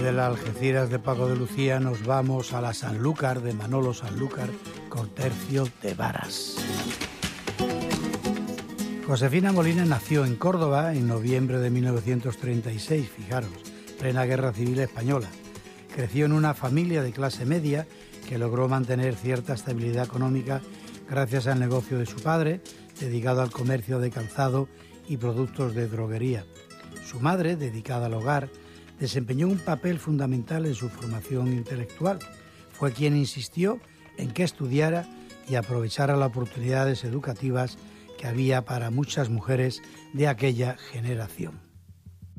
de la Algeciras de Paco de Lucía nos vamos a la Sanlúcar de Manolo Sanlúcar con Tercio de Varas. Josefina Molina nació en Córdoba en noviembre de 1936, fijaros, plena Guerra Civil Española. Creció en una familia de clase media que logró mantener cierta estabilidad económica gracias al negocio de su padre, dedicado al comercio de calzado y productos de droguería. Su madre, dedicada al hogar, desempeñó un papel fundamental en su formación intelectual. Fue quien insistió en que estudiara y aprovechara las oportunidades educativas que había para muchas mujeres de aquella generación.